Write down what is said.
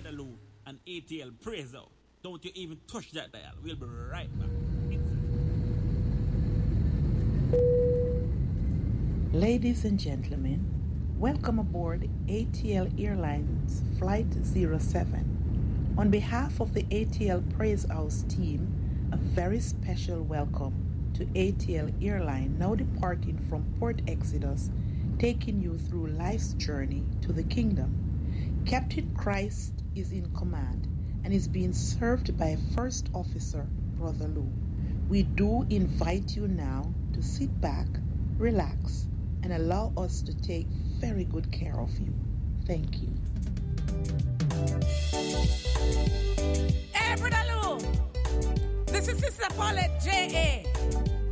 Brother Lou and ATL Praise Out. Don't you even touch that dial. We'll be right back. Ladies and gentlemen, welcome aboard ATL Airlines Flight 07. On behalf of the ATL Praise House team, a very special welcome to ATL Airline, now departing from Port Exodus, taking you through life's journey to the kingdom. Captain Christ is in command and is being served by First Officer Brother Lou. We do invite you now to sit back, relax, and allow us to take very good care of you. Thank you. Hey, Brother Lou! This is Sister Paulette J.A.